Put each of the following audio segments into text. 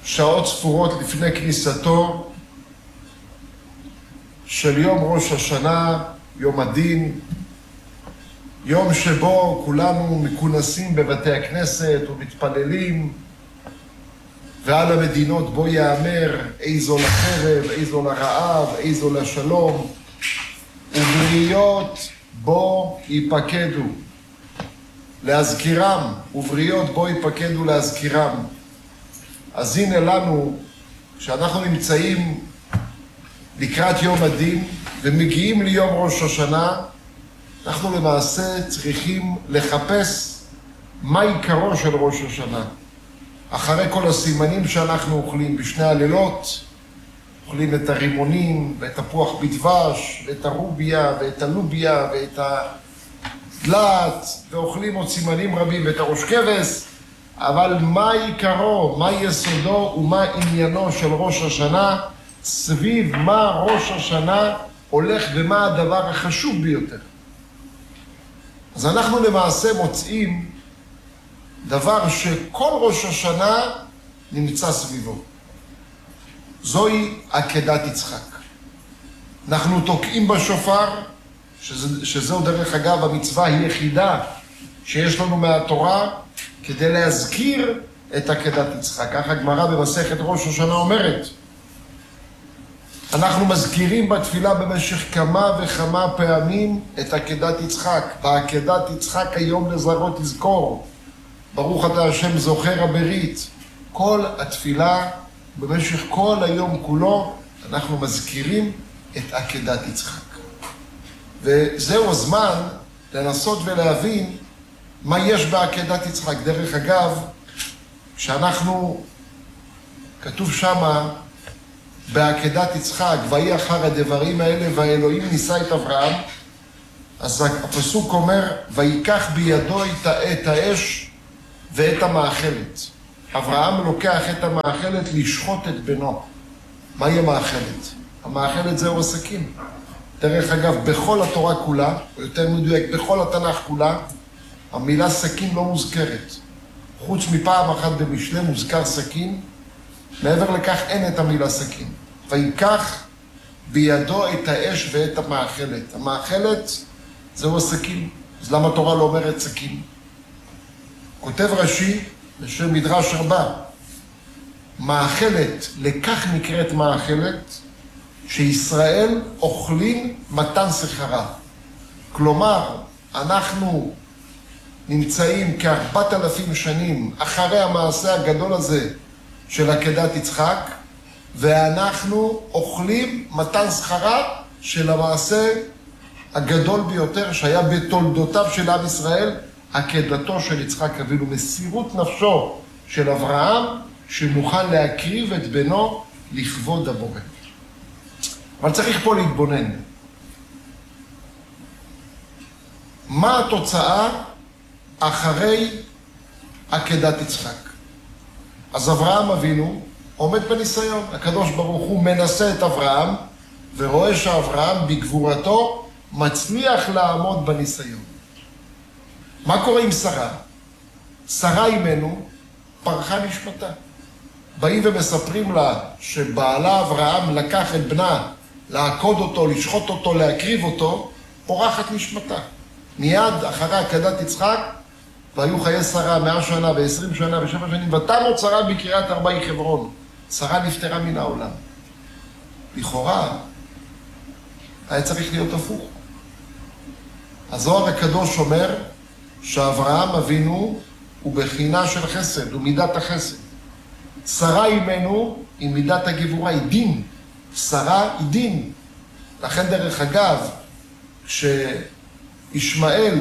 שעות ספורות לפני כניסתו של יום ראש השנה, יום הדין, יום שבו כולנו מכונסים בבתי הכנסת ומתפללים, ועל המדינות בו יאמר איזו לחרב, איזו לרעב, איזו לשלום, ובריות בו ייפקדו להזכירם, ובריות בו ייפקדו להזכירם. אז הנה לנו, כשאנחנו נמצאים לקראת יום הדין ומגיעים ליום ראש השנה, אנחנו למעשה צריכים לחפש מה עיקרו של ראש השנה. אחרי כל הסימנים שאנחנו אוכלים בשני הלילות, אוכלים את הרימונים ואת תפוח בדבש ואת הרוביה ואת הלוביה ואת הדלת, ואוכלים עוד סימנים רבים ואת הראש כבש, אבל מה עיקרו, מה יסודו ומה עניינו של ראש השנה, סביב מה ראש השנה הולך ומה הדבר החשוב ביותר. אז אנחנו למעשה מוצאים דבר שכל ראש השנה נמצא סביבו. זוהי עקדת יצחק. אנחנו תוקעים בשופר, שזהו דרך אגב המצווה היחידה שיש לנו מהתורה, כדי להזכיר את עקדת יצחק. ככה הגמרא במסכת ראש השנה אומרת. אנחנו מזכירים בתפילה במשך כמה וכמה פעמים את עקדת יצחק. בעקדת יצחק היום לזרעו תזכור. ברוך אתה השם זוכר הברית. כל התפילה במשך כל היום כולו אנחנו מזכירים את עקדת יצחק. וזהו הזמן לנסות ולהבין מה יש בעקדת יצחק. דרך אגב, שאנחנו, כתוב שמה בעקדת יצחק, ויהי אחר הדברים האלה והאלוהים נישא את אברהם, אז הפסוק אומר, ויקח בידו את האש ואת המאכלת. אברהם לוקח את המאכלת לשחוט את בנו. מהי המאכלת? המאכלת זהו הסכין. דרך אגב, בכל התורה כולה, או יותר מדויק, בכל התנ"ך כולה, המילה סכין לא מוזכרת. חוץ מפעם אחת במשלי מוזכר סכין, מעבר לכך אין את המילה סכין. ויקח בידו את האש ואת המאכלת. המאכלת זהו הסכין. אז למה התורה לא אומרת סכין? כותב רש"י בשם מדרש רבה, מאכלת, לכך נקראת מאכלת, שישראל אוכלים מתן שכרה. כלומר, אנחנו נמצאים כ4,000 שנים אחרי המעשה הגדול הזה של עקדת יצחק, ואנחנו אוכלים מתן שכרה של המעשה הגדול ביותר שהיה בתולדותיו של עם ישראל, עקדתו של יצחק אבינו, מסירות נפשו של אברהם, שמוכן להקריב את בנו לכבוד הבורא. אבל צריך פה להתבונן. מה התוצאה אחרי עקדת יצחק? אז אברהם אבינו עומד בניסיון. הקדוש ברוך הוא מנסה את אברהם, ורואה שאברהם בגבורתו מצליח לעמוד בניסיון. מה קורה עם שרה? שרה אימנו פרחה נשמתה. באים ומספרים לה שבעלה אברהם לקח את בנה, לעקוד אותו, לשחוט אותו, להקריב אותו, פורחת נשמתה. מיד אחרי עקדת יצחק, והיו חיי שרה 100 שנה ו20 שנה ו7 שנים, ותמות שרה בקריית ארבעי חברון. שרה נפטרה מן העולם. לכאורה, היה צריך להיות הפוך. הזוהר הקדוש אומר שאברהם אבינו הוא בחינה של חסד, הוא מידת החסד. שרה אימנו היא מידת הגבורה, היא דין. שרה היא דין. לכן דרך אגב, כשישמעאל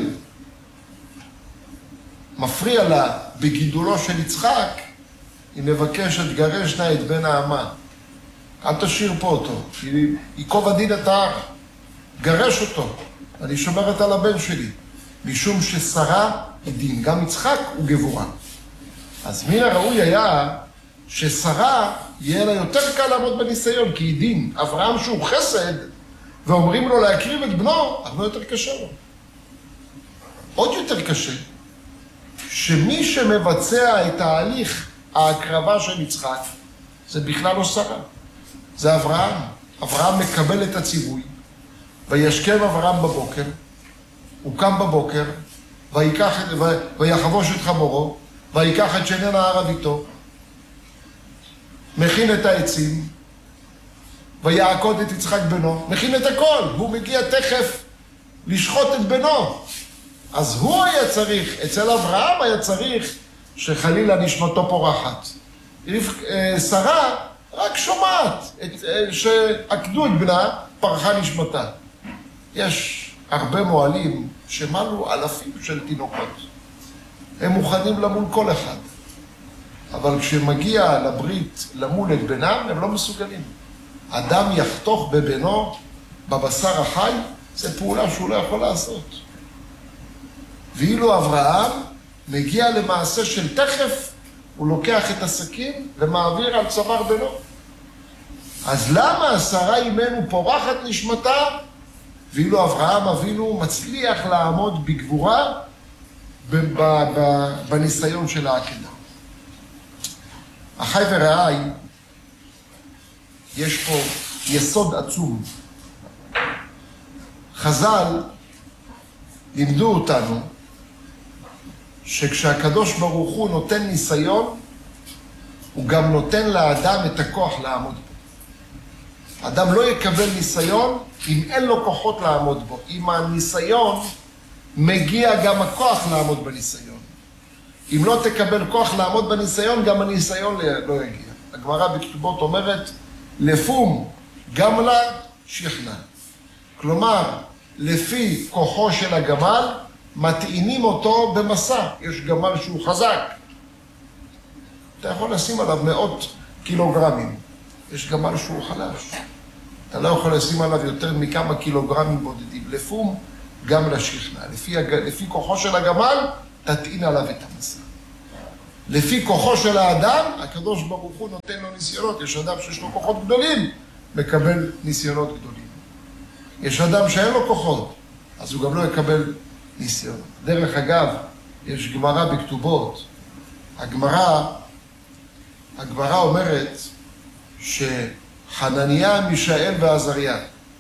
מפריע לה בגידולו של יצחק, היא מבקשת גרש נא את בן האמה. אל תשאיר פה אותו, ייקוב הדין את ההר. גרש אותו, אני שומרת על הבן שלי. משום ששרה היא דין, גם יצחק הוא גבורה. אז מן הראוי היה ששרה יהיה לה יותר קל לעמוד בניסיון, כי היא דין. אברהם שהוא חסד, ואומרים לו להקריב את בנו, הרבה יותר קשה לו. עוד יותר קשה, שמי שמבצע את ההליך ההקרבה של יצחק, זה בכלל לא שרה. זה אברהם. אברהם מקבל את הציווי, וישכם אברהם בבוקר, הוא קם בבוקר, ויחבוש את חמורו, ויקח את שני נעריו איתו, מכין את העצים, ויעקוד את יצחק בנו, מכין את הכל, והוא מגיע תכף לשחוט את בנו. אז הוא היה צריך, אצל אברהם היה צריך שחלילה נשמתו פורחת. שרה רק שומעת שעקדו את בנה, פרחה נשמתה. יש הרבה מועלים שמלו אלפים של תינוקות. הם מוכנים למול כל אחד. אבל כשמגיע לברית למול את בנם, הם לא מסוגלים. אדם יחתוך בבנו, בבשר החי, זה פעולה שהוא לא יכול לעשות. ואילו אברהם מגיע למעשה של תכף, הוא לוקח את הסכין ומעביר על צוואר בנו. אז למה שרה אימנו פורחת נשמתה, ואילו אברהם אבינו מצליח לעמוד בגבורה בניסיון של העקדה? אחי ורעי, יש פה יסוד עצום. חז"ל לימדו אותנו שכשהקדוש ברוך הוא נותן ניסיון, הוא גם נותן לאדם את הכוח לעמוד בו. אדם לא יקבל ניסיון אם אין לו כוחות לעמוד בו. עם הניסיון מגיע גם הכוח לעמוד בניסיון. אם לא תקבל כוח לעמוד בניסיון, גם הניסיון לא יגיע. הגמרא בכתובות אומרת, לפום גמלה שכנע. כלומר, לפי כוחו של הגמל, מטעינים אותו במסע. יש גמל שהוא חזק. אתה יכול לשים עליו 100 קילוגרמים. יש גמל שהוא חלש. אתה לא יכול לשים עליו יותר מכמה קילוגרמים בודדים. לפום גמלה שכנע. לפי כוחו של הגמל, תטעין עליו את המסע. לפי כוחו של האדם, הקדוש ברוך הוא נותן לו ניסיונות. יש אדם שיש לו כוחות גדולים, מקבל ניסיונות גדולים. יש אדם שאין לו כוחות, אז הוא גם לא יקבל ניסיונות. דרך אגב, יש גמרא בכתובות. הגמרא אומרת שחנניה, מישאל ועזריה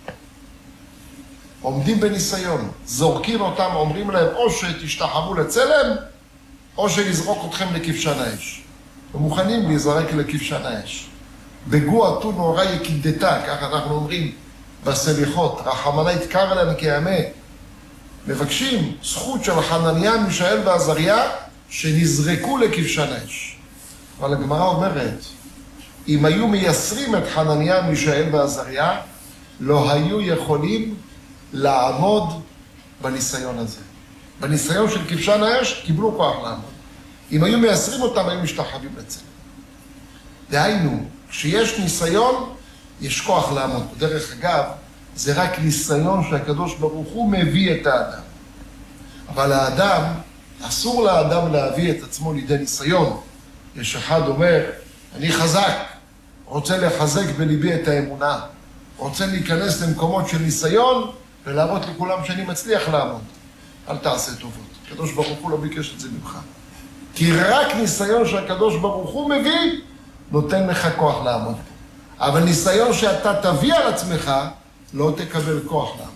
עומדים בניסיון, זורקים אותם, אומרים להם או שתשתחוו לצלם, או שנזרוק אתכם לכבשן האש. ומוכנים להיזרק לכבשן האש. בגוע תו נורא יקידתה, כך אנחנו אומרים בסליחות, רחמנא יתקרא להם כיאמה. מבקשים זכות של חנניה, מישאל ועזריה, שנזרקו לכבשן האש. אבל הגמרא אומרת, אם היו מייסרים את חנניה, מישאל ועזריה, לא היו יכולים לעמוד בניסיון הזה. בניסיון של כבשן האש קיבלו כוח לעמוד. אם היו מייסרים אותם, היו משתחווים לצלם. דהיינו, כשיש ניסיון, יש כוח לעמוד. דרך אגב, זה רק ניסיון שהקדוש ברוך הוא מביא את האדם. אבל האדם, אסור לאדם להביא את עצמו לידי ניסיון. יש אחד אומר, אני חזק, רוצה לחזק בליבי את האמונה, רוצה להיכנס למקומות של ניסיון, ולהראות לכולם שאני מצליח לעמוד. אל תעשה טובות. הקדוש ברוך הוא לא ביקש את זה ממך. כי רק ניסיון שהקדוש ברוך הוא מביא, נותן לך כוח לעמוד פה. אבל ניסיון שאתה תביא על עצמך, לא תקבל כוח לעמוד.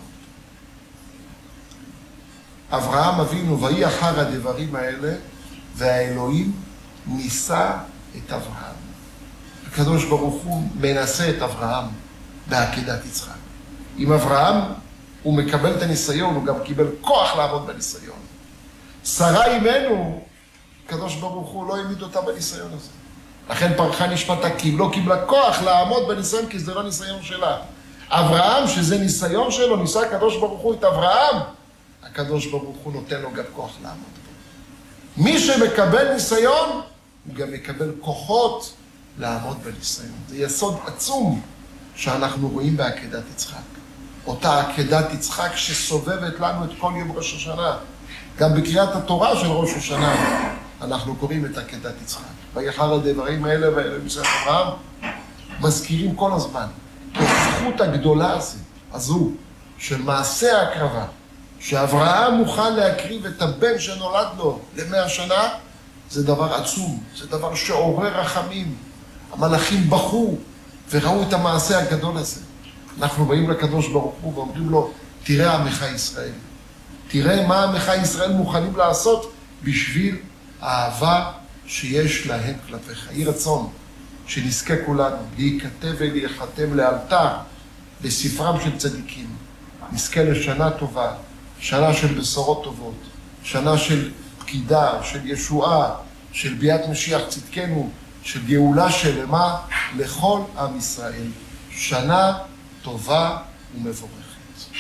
אברהם אבינו, ויהי אחר הדברים האלה, והאלוהים ניסה את אברהם. הקדוש ברוך הוא מנסה את אברהם בעקדת יצחק. עם אברהם, הוא מקבל את הניסיון, הוא גם קיבל כוח לעמוד בניסיון. שרה אימנו, הקדוש ברוך הוא לא העמיד אותה בניסיון הזה. לכן פרחה נשמתה, כי היא לא קיבלה כוח לעמוד בניסיון, כי זה לא ניסיון שלה. אברהם, שזה ניסיון שלו, ניסה הקדוש ברוך הוא את אברהם, הקדוש ברוך הוא נותן לו גם כוח לעמוד בו. מי שמקבל ניסיון, הוא גם מקבל כוחות לעמוד בניסיון. זה יסוד עצום שאנחנו רואים בעקדת יצחק. אותה עקדת יצחק שסובבת לנו את כל יום ראש השנה. גם בקריאת התורה של ראש השנה אנחנו קוראים את עקדת יצחק. ויחר הדברים האלה ובמסכת אברהם מזכירים כל הזמן את הזכות הגדולה הזו של מעשה ההקרבה, שאברהם מוכן להקריב את הבן שנולד לו ל100 שנה, זה דבר עצום, זה דבר שעורר רחמים. המלאכים בכו וראו את המעשה הגדול הזה. אנחנו באים לקדוש ברוך הוא ואומרים לו, תראה עמך ישראל. תראה מה עמך ישראל מוכנים לעשות בשביל האהבה שיש להם כלפיך. יהי רצון שנזכה כולנו להיכתב ולהיחתם לאלתר בספרם של צדיקים. נזכה לשנה טובה, שנה של בשורות טובות, שנה של פקידה, של ישועה, של ביאת משיח צדקנו, של גאולה שלמה לכל עם ישראל. שנה טובה ומבורכת.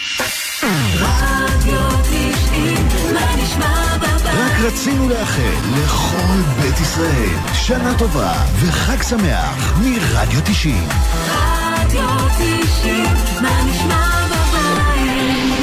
רק רצינו לאחל לכל בית ישראל שנה טובה וחג שמח מרדיו 90. רדיו 90, מה נשמע בבית?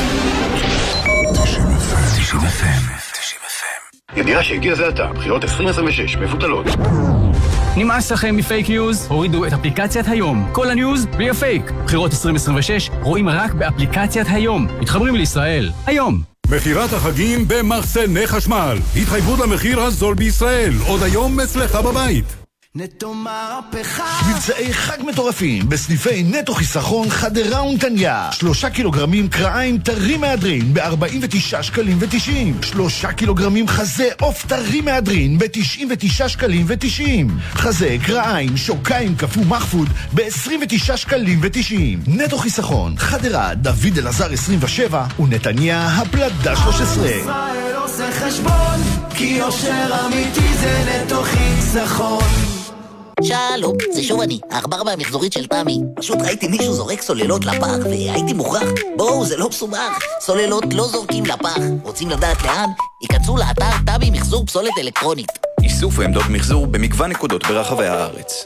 90 FM. ידיעה שהגיע זה עתה, בחירות 2026 מבוטלות. נמאס לכם מפייק ניוז? הורידו את אפליקציית היום. כל הניוז בלי הפייק. בחירות 2026 רואים רק באפליקציית היום. מתחברים לישראל. היום. מחירת החגים במחסני חשמל. התחייבות למחיר הזול בישראל. עוד היום אצלך בבית. נטו מהפכה. מבצעי חג מטורפים בסניפי נטו חיסכון חדרה ונתניה. 3 קילוגרמים קרעיים טרי מהדרין ב-49 שקלים ו-90. 3 קילוגרמים חזה עוף טרי מהדרין ב-99 שקלים ו-90. חזה קרעיים שוקיים קפוא מחפוד ב-29 שקלים ו-90. נטו חיסכון חדרה דוד אלעזר 27 ונתניה הפלדה 13. ישראל עושה חשבון כי יושר אמיתי זה נטו חיסכון. שלום, זה שוב אני, העכבר מהמחזורית של תמי. פשוט ראיתי מישהו זורק סוללות לפח והייתי מוכרח. בואו, זה לא מסובך. סוללות לא זורקים לפח. רוצים לדעת לאן? ייכנסו לאתר תמי מחזור פסולת אלקטרונית. איסוף ועמדות מחזור במגוון נקודות ברחבי הארץ.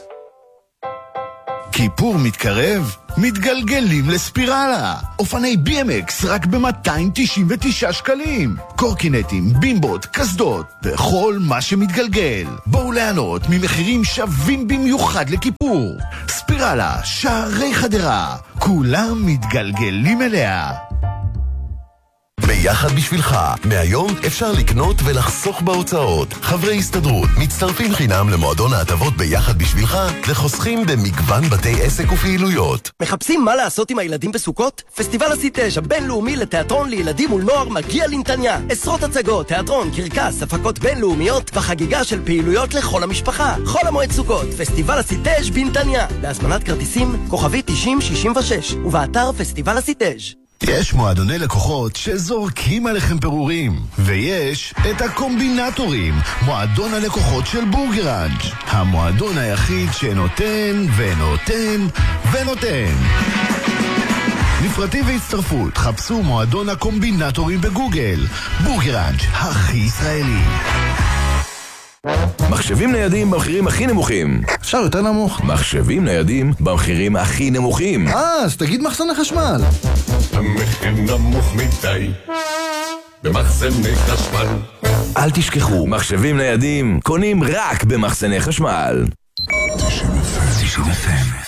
כיפור מתקרב? מתגלגלים לספירלה. אופני BMX רק ב-299 שקלים. קורקינטים, בימבות, קסדות, וכל מה שמתגלגל. בואו ליהנות ממחירים שווים במיוחד לכיפור. ספירלה, שערי חדרה. כולם מתגלגלים אליה. ביחד בשבילך. מהיום אפשר לקנות ולחסוך בהוצאות. חברי הסתדרות מצטרפים חינם למועדון ההטבות ביחד בשבילך וחוסכים במגוון בתי עסק ופעילויות. מחפשים מה לעשות עם הילדים בסוכות? פסטיבל הסיטאז' הבינלאומי לתיאטרון לילדים ולנוער מגיע לנתניה. עשרות הצגות, תיאטרון, קרקס, הפקות בינלאומיות וחגיגה של פעילויות לכל המשפחה. חול המועד סוכות, פסטיבל הסיטאז' בנתניה. להזמנת כרטיסים, כוכבי 9066 ובאתר פסטיבל הסיטאז'. יש מועדוני לקוחות שזורקים עליכם פירורים, ויש את הקומבינטורים, מועדון הלקוחות של בורגראנץ', המועדון היחיד שנותן ונותן ונותן. לפרטים והצטרפות חפשו מועדון הקומבינטורים בגוגל. בורגראנץ', הכי ישראלי. מחשבים ניידים במחירים הכי נמוכים. אפשר יותר נמוך. מחשבים ניידים במחירים הכי נמוכים. אז תגיד מחסני חשמל. המחיר נמוך מדי במחסני חשמל. אל תשכחו, מחשבים ניידים קונים רק במחסני חשמל. 90 FM.